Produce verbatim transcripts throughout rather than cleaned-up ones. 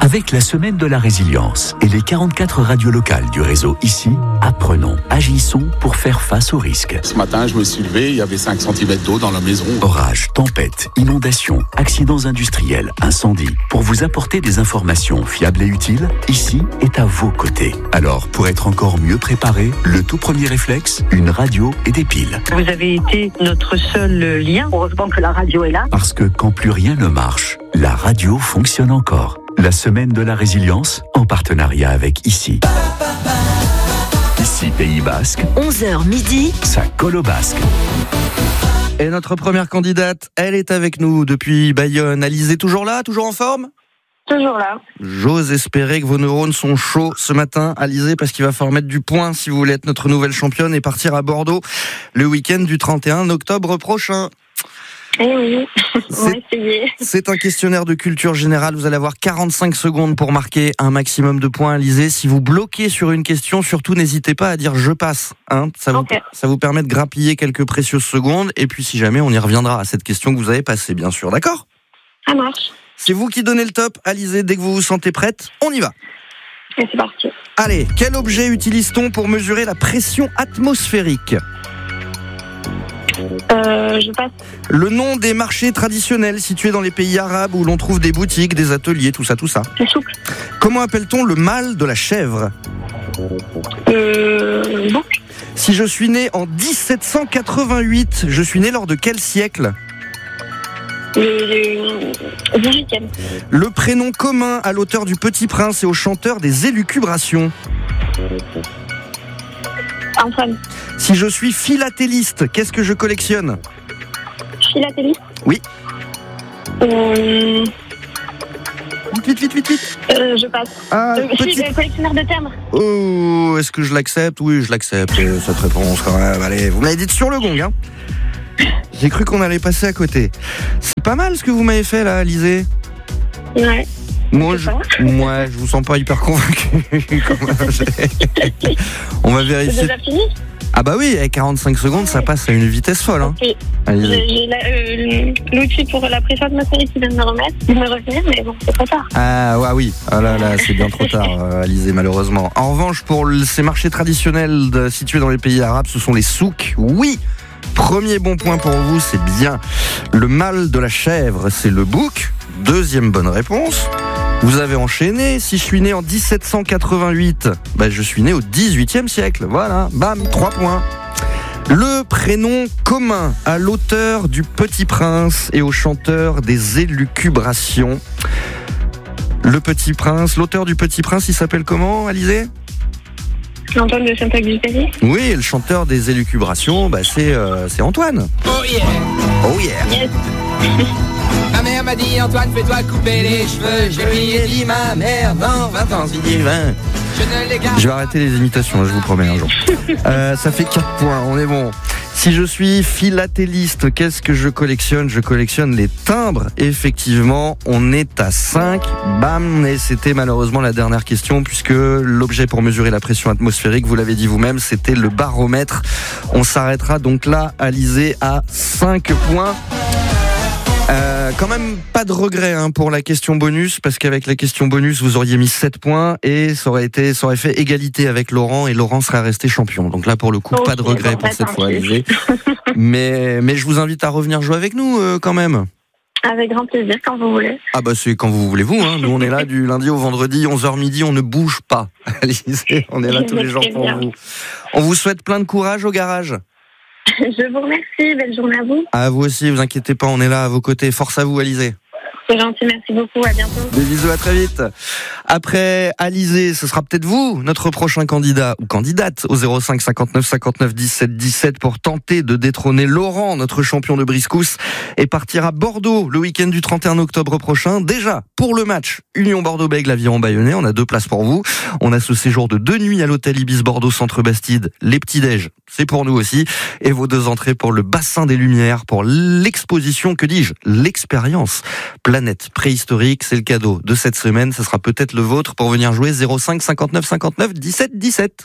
Avec la semaine de la résilience et les quarante-quatre radios locales du réseau ici, apprenons, agissons pour faire face aux risques. Ce matin, je me suis levé, il y avait cinq centimètres d'eau dans la maison. Orages, tempêtes, inondations, accidents industriels, incendies. Pour vous apporter des informations fiables et utiles, ici est à vos côtés. Alors, pour être encore mieux préparé, le tout premier réflexe, une radio et des piles. Vous avez été notre seul lien. Heureusement que la radio est là. Parce que quand plus rien ne marche, la radio fonctionne encore. La semaine de la résilience, en partenariat avec Ici. Ici, Pays Basque. onze heures midi. Ça colle au basque. Et notre première candidate, elle est avec nous depuis Bayonne. Alizée, toujours là, toujours en forme ? Toujours là. J'ose espérer que vos neurones sont chauds ce matin, Alizée, parce qu'il va falloir mettre du point si vous voulez être notre nouvelle championne et partir à Bordeaux le week-end du trente et un octobre prochain. Eh oui, on va essayer. C'est un questionnaire de culture générale. Vous allez avoir quarante-cinq secondes pour marquer un maximum de points, Alizée. Si vous bloquez sur une question, surtout n'hésitez pas à dire « je passe ». Hein, ça, vous, okay. ça vous permet de grappiller quelques précieuses secondes. Et puis si jamais, on y reviendra à cette question que vous avez passée, bien sûr. D'accord ? Ça marche. C'est vous qui donnez le top, Alizée. Dès que vous vous sentez prête, on y va. Et c'est parti. Allez, quel objet utilise-t-on pour mesurer la pression atmosphérique ? Euh, je passe. Le nom des marchés traditionnels situés dans les pays arabes où l'on trouve des boutiques, des ateliers, tout ça, tout ça. Le souk. Comment appelle-t-on le mâle de la chèvre ? Euh, bouc. Si je suis né en dix-sept cent quatre-vingt-huit, je suis né lors de quel siècle ? Le dix-huitième. Le prénom commun à l'auteur du Petit Prince et au chanteur des Élucubrations. Antoine. Si je suis philatéliste, qu'est-ce que je collectionne ? Philatéliste. Oui. Euh... Vite, vite, vite, vite, vite. Euh, je passe. Ah, euh, petit... Si, le collectionneur de timbres. Oh, est-ce que je l'accepte ? Oui, je l'accepte, cette réponse quand même. Allez, vous m'avez dit sur le gong, hein ? J'ai cru qu'on allait passer à côté. C'est pas mal ce que vous m'avez fait là, Alizée. Ouais. Moi je, moi, je vous sens pas hyper convaincu. On va vérifier. C'est déjà fini ? Ah bah oui, avec quarante-cinq secondes, ça passe à une vitesse folle. Hein. Okay. J'ai, j'ai la, euh, l'outil pour la pression atmosphérique qui vient de me remettre, de me revenir, mais bon, c'est trop tard. Ah ouais, oui, ah là là, c'est bien trop tard, euh, Alizée, malheureusement. En revanche, pour le, ces marchés traditionnels de, situés dans les pays arabes, ce sont les souks. Oui. Premier bon point pour vous, c'est bien. Le mâle de la chèvre, c'est le bouc. Deuxième bonne réponse. Vous avez enchaîné. Si je suis né en dix-sept cent quatre-vingt-huit, bah je suis né au dix-huitième siècle. Voilà, bam, trois points. Le prénom commun à l'auteur du Petit Prince et au chanteur des Élucubrations. Le Petit Prince, l'auteur du Petit Prince, il s'appelle comment, Alizée ? Antoine de Saint-Exupéry. Oui, et le chanteur des Élucubrations, bah c'est, euh, c'est Antoine. Oh yeah. Oh yeah. Yes. Ma mère m'a dit Antoine, fais-toi couper les cheveux. Je lui ai dit ma mère, dans vingt ans, il dit vingt. Je ne les garde. Je vais arrêter les imitations, je vous promets un jour. euh, ça fait quatre points, on est bon. Si je suis philatéliste, qu'est-ce que je collectionne ? Je collectionne les timbres. Effectivement, on est à cinq. Bam ! Et c'était malheureusement la dernière question puisque l'objet pour mesurer la pression atmosphérique, vous l'avez dit vous-même, c'était le baromètre. On s'arrêtera donc là, Alizée, à cinq points. Euh, quand même pas de regret hein, pour la question bonus parce qu'avec la question bonus vous auriez mis sept points et ça aurait été ça aurait fait égalité avec Laurent et Laurent serait resté champion. Donc là pour le coup okay, pas de regret bon, pour cette fois Alizée. mais mais je vous invite à revenir jouer avec nous euh, quand même. Avec grand plaisir quand vous voulez. Ah bah c'est quand vous voulez vous hein. Nous on est là du lundi au vendredi onze heures midi, on ne bouge pas. Alizée, on est là tous les jours pour bien. Vous. On vous souhaite plein de courage au garage. Je vous remercie, belle journée à vous. À vous aussi, vous inquiétez pas, on est là à vos côtés. Force à vous, Alizée. C'est gentil, merci beaucoup, à bientôt. Des bisous, à très vite. Après Alizée, ce sera peut-être vous, notre prochain candidat ou candidate au zéro cinq cinquante-neuf cinquante-neuf dix-sept dix-sept pour tenter de détrôner Laurent, notre champion de briscousse, et partir à Bordeaux le week-end du trente et un octobre prochain. Déjà, pour le match Union Bordeaux-Bègles Aviron Bayonnais, on a deux places pour vous. On a ce séjour de deux nuits à l'hôtel Ibis Bordeaux Centre Bastide. Les petits-déj, c'est pour nous aussi. Et vos deux entrées pour le bassin des Lumières, pour l'exposition, que dis-je, l'expérience Planète préhistorique, c'est le cadeau de cette semaine. Ce sera peut-être le vôtre pour venir jouer zéro cinq cinquante-neuf cinquante-neuf dix-sept dix-sept.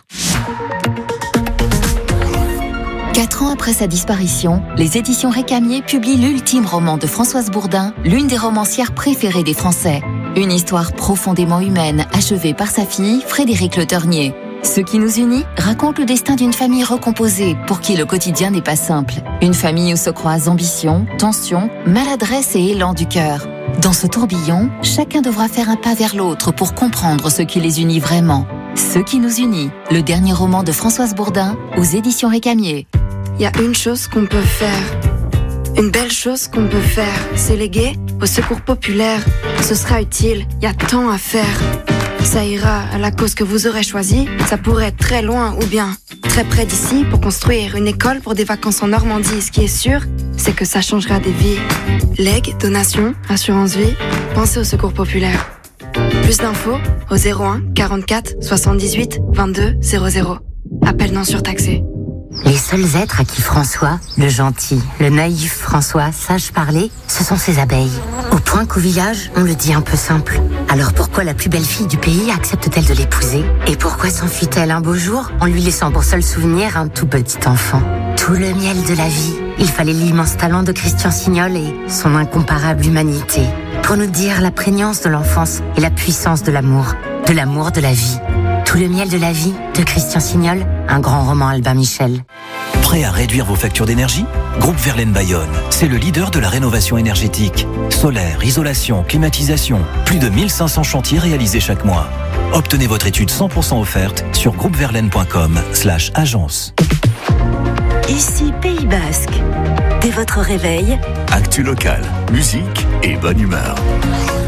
Quatre ans après sa disparition, les éditions Récamier publient l'ultime roman de Françoise Bourdin, l'une des romancières préférées des Français. Une histoire profondément humaine, achevée par sa fille, Frédéric Le Ternier. Ce qui nous unit raconte le destin d'une famille recomposée pour qui le quotidien n'est pas simple. Une famille où se croisent ambition, tension, maladresse et élan du cœur. Dans ce tourbillon, chacun devra faire un pas vers l'autre pour comprendre ce qui les unit vraiment. Ce qui nous unit, le dernier roman de Françoise Bourdin aux éditions Récamier. Il y a une chose qu'on peut faire. Une belle chose qu'on peut faire, c'est léguer au secours populaire. Ce sera utile, il y a tant à faire. Ça ira à la cause que vous aurez choisie. Ça pourrait être très loin ou bien très près d'ici pour construire une école pour des vacances en Normandie. Ce qui est sûr, c'est que ça changera des vies. Legs, donations, assurance vie, pensez au secours populaire. Plus d'infos au zéro un quarante-quatre soixante-dix-huit vingt-deux zéro zéro. Appel non surtaxé. Les seuls êtres à qui François, le gentil, le naïf François, sache parler, ce sont ses abeilles. Au point qu'au village, on le dit un peu simple. Alors pourquoi la plus belle fille du pays accepte-t-elle de l'épouser? Et pourquoi s'enfuit-elle un beau jour en lui laissant pour seul souvenir un tout petit enfant? Tout le miel de la vie. Il fallait l'immense talent de Christian Signol et son incomparable humanité pour nous dire la prégnance de l'enfance et la puissance de l'amour, de l'amour de la vie. Tout le miel de la vie de Christian Signol, un grand roman Albin Michel. Prêt à réduire vos factures d'énergie? Groupe Verlaine Bayonne, c'est le leader de la rénovation énergétique. Solaire, isolation, climatisation, plus de mille cinq cents chantiers réalisés chaque mois. Obtenez votre étude cent pour cent offerte sur groupeverlaine.com slash agence. Ici Pays Basque. Dès votre réveil, actu local, musique et bonne humeur.